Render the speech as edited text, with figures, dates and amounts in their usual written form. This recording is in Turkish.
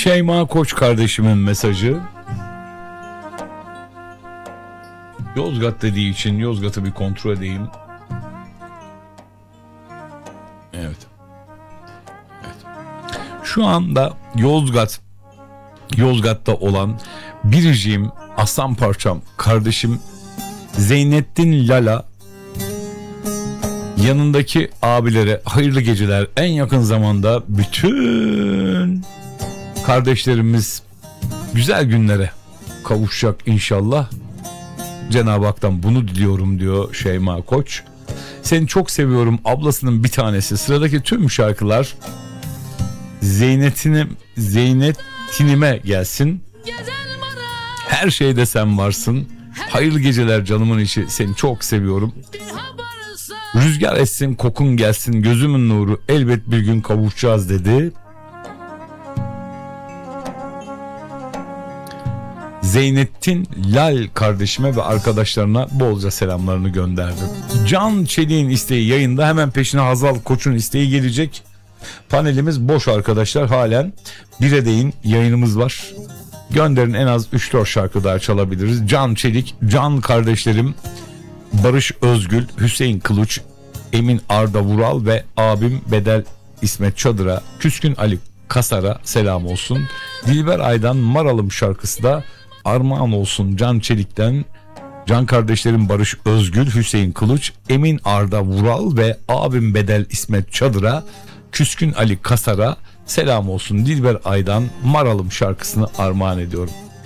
Şeyma Koç kardeşimin mesajı. Yozgat dediği için Yozgat'ı bir kontrol edeyim. Evet. Şu anda Yozgat'ta olan biriciğim, aslan parçam, kardeşim Zeynettin Lala yanındaki abilere hayırlı geceler. En yakın zamanda bütün kardeşlerimiz güzel günlere kavuşacak inşallah. Cenab-ı Hak'tan bunu diliyorum diyor Şeyma Koç. Seni çok seviyorum ablasının bir tanesi. Sıradaki tüm şarkılar Zeynettinime gelsin. Her şeyde sen varsın. Hayırlı geceler canımın içi. Seni çok seviyorum. Rüzgar essin, kokun gelsin, gözümün nuru, elbet bir gün kavuşacağız dedi. Zeynettin Lal kardeşime ve arkadaşlarına bolca selamlarını gönderdim. Can Çelik'in isteği yayında, hemen peşine Hazal Koç'un isteği gelecek. Panelimiz boş arkadaşlar, halen 1'e değin yayınımız var. Gönderin, en az 3-4 şarkı daha çalabiliriz. Can Çelik, Can kardeşlerim Barış Özgül, Hüseyin Kılıç, Emin Arda Vural ve abim Bedel İsmet Çadır'a, Küskün Ali Kasar'a selam olsun. Dilber Aydan Maralım şarkısı da armağan olsun Can Çelik'ten. Can kardeşlerim Barış Özgül, Hüseyin Kılıç, Emin Arda Vural ve abim Bedel İsmet Çadır'a, Küskün Ali Kasar'a selam olsun. Dilber Aydan Maralım şarkısını armağan ediyorum.